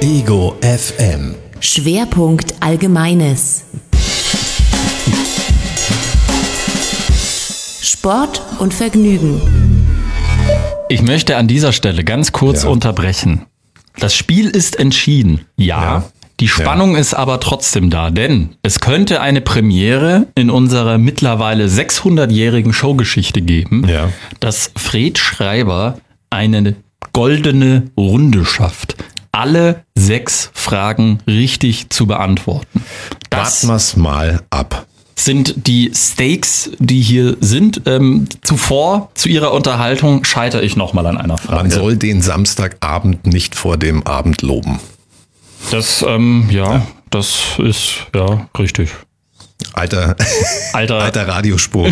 Ego FM. Schwerpunkt Allgemeines. Sport und Vergnügen. Ich möchte an dieser Stelle ganz kurz unterbrechen. Das Spiel ist entschieden, ja. Die Spannung ist aber trotzdem da, denn es könnte eine Premiere in unserer mittlerweile 600-jährigen Showgeschichte geben, dass Fred Schreiber eine goldene Runde schafft. Alle 6 Fragen richtig zu beantworten. Warten wir's mal ab. Sind die Stakes, die hier sind. Zuvor, zu Ihrer Unterhaltung, scheitere ich nochmal an einer Frage. Man soll den Samstagabend nicht vor dem Abend loben. Das, das ist, richtig. Alter Radiospur.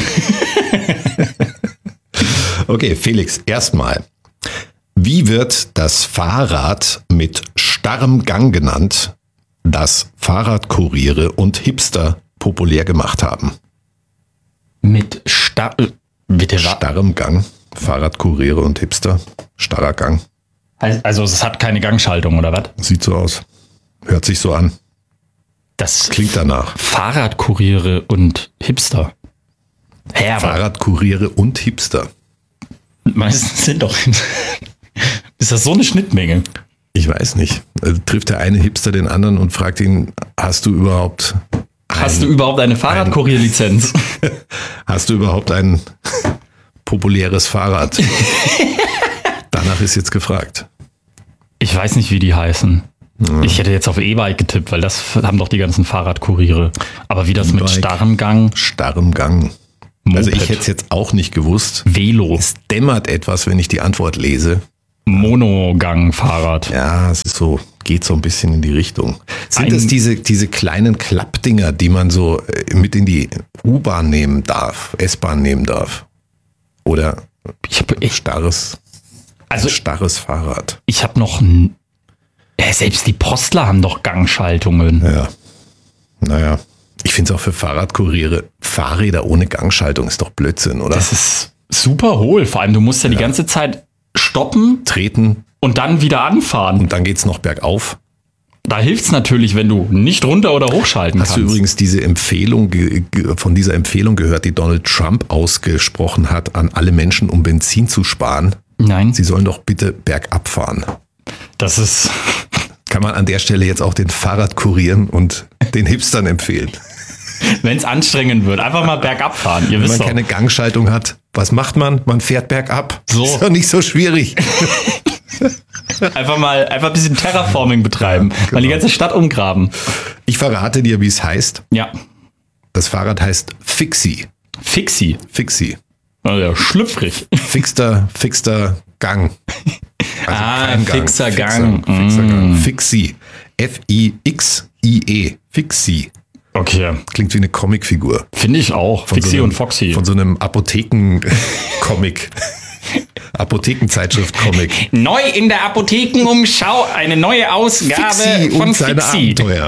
Okay, Felix, erstmal. Wie wird das Fahrrad mit starrem Gang genannt, das Fahrradkuriere und Hipster populär gemacht haben? Mit starrem Gang. Fahrradkuriere und Hipster. Starrer Gang. Also es hat keine Gangschaltung, oder was? Sieht so aus. Hört sich so an. Das klingt danach. Fahrradkuriere und Hipster. Fahrradkuriere und Hipster. Meistens sind doch... Ist das so eine Schnittmenge? Ich weiß nicht. Also trifft der eine Hipster den anderen und fragt ihn, hast du überhaupt eine Fahrradkurierlizenz? Hast du überhaupt ein populäres Fahrrad? Danach ist jetzt gefragt. Ich weiß nicht, wie die heißen. Ja. Ich hätte jetzt auf E-Bike getippt, weil das haben doch die ganzen Fahrradkuriere. Aber wie das E-Bike, mit starrem Gang? Starrem Gang. Moped. Also ich hätte es jetzt auch nicht gewusst. Velo. Es dämmert etwas, wenn ich die Antwort lese. Monogang-Fahrrad. Ja, es ist so, geht so ein bisschen in die Richtung. Sind es diese kleinen Klappdinger, die man so mit in die U-Bahn nehmen darf, S-Bahn nehmen darf? Oder starres Fahrrad? Ich habe noch... selbst die Postler haben doch Gangschaltungen. Ja, naja. Ich finde es auch für Fahrradkuriere, Fahrräder ohne Gangschaltung ist doch Blödsinn, oder? Das ist super hohl. Vor allem, du musst ja die ganze Zeit stoppen, treten und dann wieder anfahren. Und dann geht's noch bergauf. Da hilft's natürlich, wenn du nicht runter oder hochschalten kannst. Hast du übrigens diese Empfehlung von dieser Empfehlung gehört, die Donald Trump ausgesprochen hat an alle Menschen, um Benzin zu sparen? Nein. Sie sollen doch bitte bergab fahren. Das ist... Kann man an der Stelle jetzt auch den Fahrradkurieren und den Hipstern empfehlen. Wenn es anstrengend wird, einfach mal bergab fahren. Wenn man keine Gangschaltung hat, was macht man? Man fährt bergab. So. Ist doch nicht so schwierig. Einfach ein bisschen Terraforming betreiben. Ja, genau. Mal die ganze Stadt umgraben. Ich verrate dir, wie es heißt. Ja. Das Fahrrad heißt Fixie. Fixie? Fixie. Also schlüpfrig. Fixter Gang. Also fixer Gang. Fixer Gang. Fixie. F-I-X-I-E. Fixie. Okay. Klingt wie eine Comicfigur. Finde ich auch. Fixie und Foxy. Von so einem Apotheken-Comic. Apothekenzeitschrift-Comic. Neu in der Apothekenumschau, eine neue Ausgabe Fixie von und seine Fixie. Abenteuer.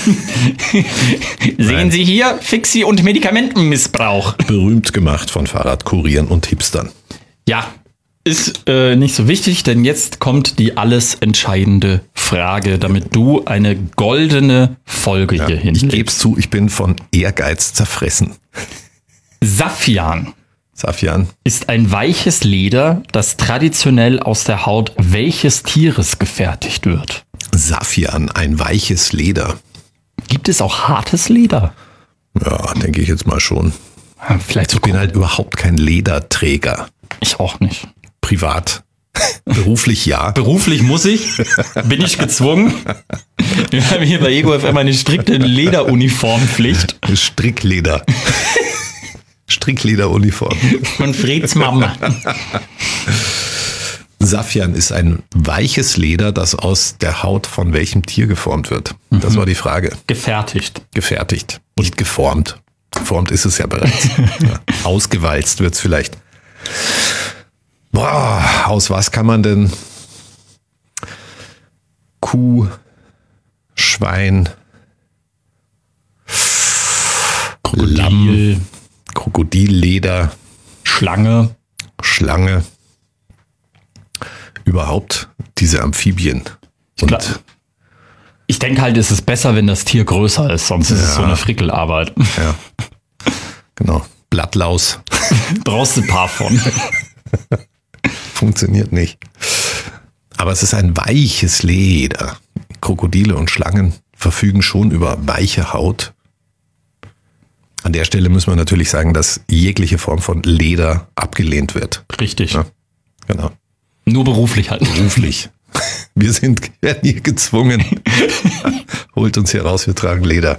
Sehen Sie hier, Fixie und Medikamentenmissbrauch. Berühmt gemacht von Fahrradkurieren und Hipstern. Ja, ist nicht so wichtig, denn jetzt kommt die alles entscheidende Frage, damit du eine goldene Folge hier hinlegst. Ich gebe es zu, ich bin von Ehrgeiz zerfressen. Saffian Saffian ist ein weiches Leder, das traditionell aus der Haut welches Tieres gefertigt wird? Saffian, ein weiches Leder. Gibt es auch hartes Leder? Ja, denke ich jetzt mal schon. Vielleicht so. Ich bin halt überhaupt kein Lederträger. Ich auch nicht. Privat. Beruflich ja. Beruflich muss ich. Bin ich gezwungen. Wir haben hier bei Ego FM eine strikte Lederuniformpflicht. Strickleder. Stricklederuniform. Von Freds Mama. Saffian ist ein weiches Leder, das aus der Haut von welchem Tier geformt wird? Das war die Frage. Gefertigt. Gefertigt. Nicht geformt. Geformt ist es ja bereits. Ja. Ausgewalzt wird es vielleicht. Boah, aus was kann man denn Kuh, Schwein, Lamm, Krokodilleder, Schlange, überhaupt diese Amphibien. Ich denke halt, es ist besser, wenn das Tier größer ist, sonst ist es so eine Frickelarbeit. Ja, genau. Blattlaus. Brauchst du ein paar von. Funktioniert nicht. Aber es ist ein weiches Leder. Krokodile und Schlangen verfügen schon über weiche Haut. An der Stelle müssen wir natürlich sagen, dass jegliche Form von Leder abgelehnt wird. Richtig. Ja, genau. Nur beruflich halt. Beruflich. Wir werden hier gezwungen. Holt uns hier raus, wir tragen Leder.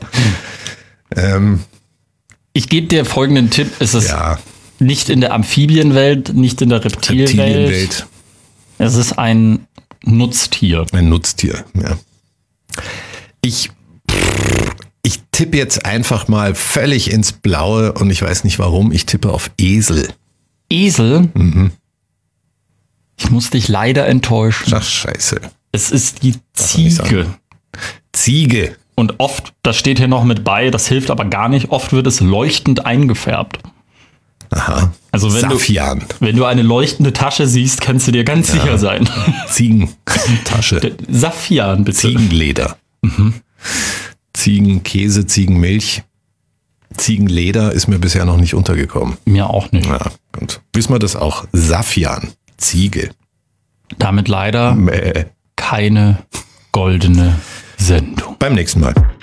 Ich gebe dir folgenden Tipp. Es ist nicht in der Amphibienwelt, nicht in der Reptilienwelt. Es ist ein Nutztier. Ein Nutztier, ja. Ich tippe jetzt einfach mal völlig ins Blaue und ich weiß nicht warum. Ich tippe auf Esel. Esel? Mhm. Ich muss dich leider enttäuschen. Ach, scheiße. Es ist die Ziege. Ziege. Und oft, das steht hier noch mit bei, das hilft aber gar nicht, oft wird es leuchtend eingefärbt. Aha. Also wenn du eine leuchtende Tasche siehst, kannst du dir ganz sicher sein. Ziegentasche. Saffian, bitte. Ziegenleder. Mhm. Ziegenkäse, Ziegenmilch. Ziegenleder ist mir bisher noch nicht untergekommen. Mir auch nicht. Ja, gut. Wissen wir das auch? Saffian. Ziege. Damit leider keine goldene Sendung. Beim nächsten Mal.